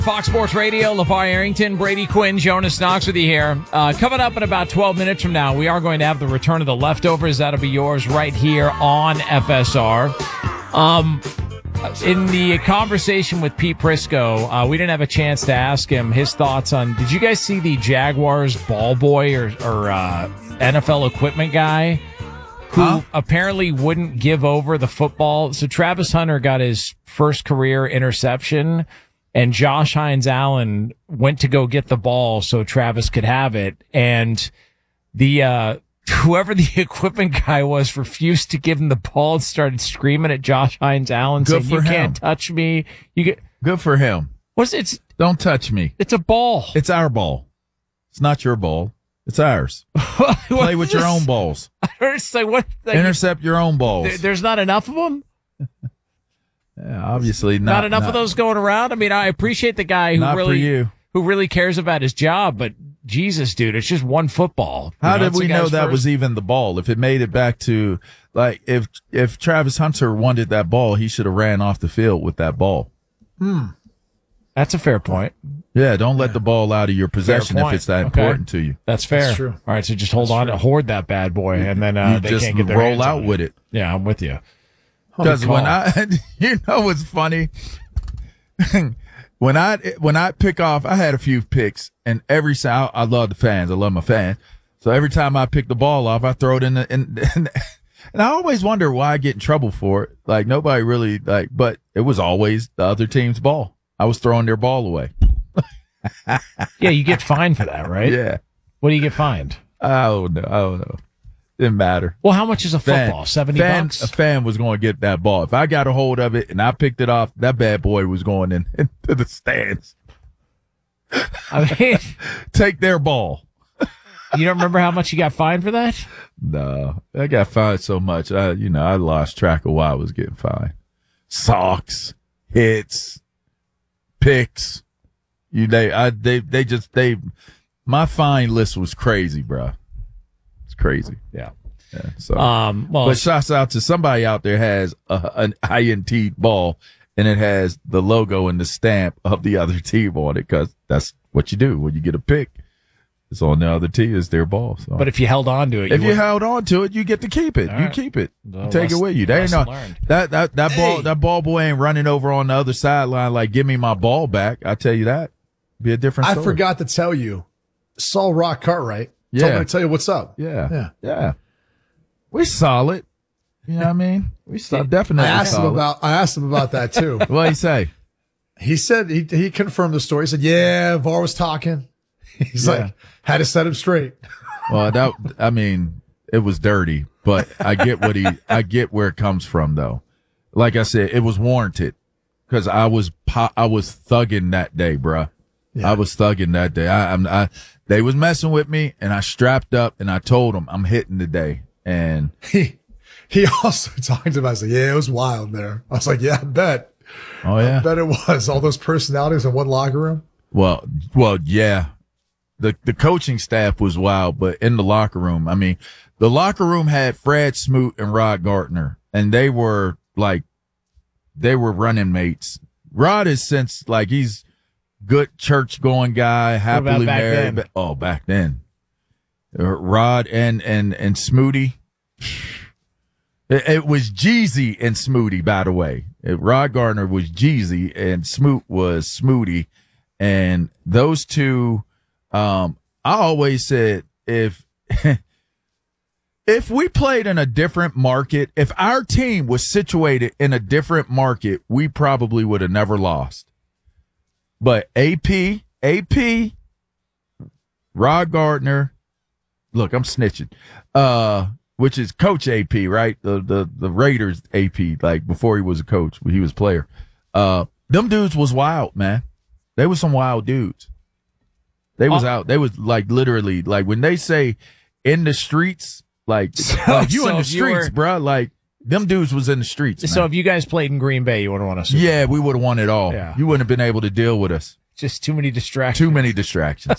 Fox Sports Radio, LeVar Arrington, Brady Quinn, Jonas Knox with you here. Coming up in about 12 minutes from now, we are going to have the return of the leftovers. That'll be yours right here on FSR. In the conversation with Pete Prisco, we didn't have a chance to ask him his thoughts on, did you guys see the Jaguars ball boy or NFL equipment guy who apparently wouldn't give over the football? So Travis Hunter got his first career interception, and Josh Hines-Allen went to go get the ball so Travis could have it. And the whoever the equipment guy was refused to give him the ball and started screaming at Josh Hines-Allen, saying, "You can't touch me." Good for him. Don't touch me. It's a ball. It's our ball. It's not your ball. It's ours. Play with your own balls. Intercept your own balls. There's not enough of them? Yeah, obviously not enough of those going around. I mean, I appreciate the guy who really cares about his job, but Jesus, dude, it's just one football. How did we know that was even the ball? If it made it back to, like, if Travis Hunter wanted that ball, he should have ran off the field with that ball. That's a fair point. Yeah, don't let the ball out of your possession if it's that important to you. That's fair. That's true. All right, so just hold on to hoard that bad boy, and then they just can't get their roll hands out on with it. Yeah, I'm with you. Because when you know what's funny? When I pick off, I had a few picks, and I love the fans. I love my fans. So every time I pick the ball off, I throw it in and I always wonder why I get in trouble for it. Like, nobody really, but it was always the other team's ball. I was throwing their ball away. Yeah, you get fined for that, right? Yeah. What do you get fined? I don't know. Didn't matter. Well, how much is a football? $70? A fan was going to get that ball. If I got a hold of it and I picked it off, that bad boy was going into the stands. I mean, take their ball. You don't remember how much you got fined for that? No, I got fined so much. I lost track of why I was getting fined. Socks, hits, picks. My fine list was crazy, bro. It's crazy. Yeah. So, but shouts out to somebody out there has an INT ball, and it has the logo and the stamp of the other team on it, because that's what you do when you get a pick. It's on the other team. It's their ball. So. But if you held on to it, you held on to it, you get to keep it. You keep it. You take it with you. They ain't that ball boy ain't running over on the other sideline like, give me my ball back. I tell you that. Be a different story. I forgot to tell you, Saul Rock Cartwright told me to tell you what's up. Yeah. We're solid. You know what I mean? We definitely solid. I asked him about that too. What'd he say? He said he confirmed the story. He said, yeah, VAR was talking. He's like, had to set him straight. Well, it was dirty, but I get where it comes from though. Like I said, it was warranted because I was thugging that day, bruh. Yeah. I was thugging that day. They was messing with me, and I strapped up and I told them I'm hitting today. And he also talked about, I said, yeah, it was wild there. I was like, yeah, I bet. Oh yeah. I bet it was. All those personalities in one locker room. Well, yeah. The coaching staff was wild, but in the locker room, I mean, the locker room had Fred Smoot and Rod Gardner, and they were running mates. Rod is since he's good church going guy, happily married. Back then. Rod and Smooty. It was Jeezy and Smooty, by the way. Rod Gardner was Jeezy and Smoot was Smooty. And those two, I always said, if we played in a different market, if our team was situated in a different market, we probably would have never lost. But AP, Rod Gardner, look, I'm snitching, which is Coach AP, right? The Raiders AP, like before he was a coach, he was a player. Them dudes was wild, man. They was some wild dudes. They was out. They was literally, when they say in the streets, you in the streets, bro. Them dudes was in the streets. So man. if you guys played in Green Bay, you would have won us. Yeah, we would have won it all. Yeah. You wouldn't have been able to deal with us. Just too many distractions. Too many distractions.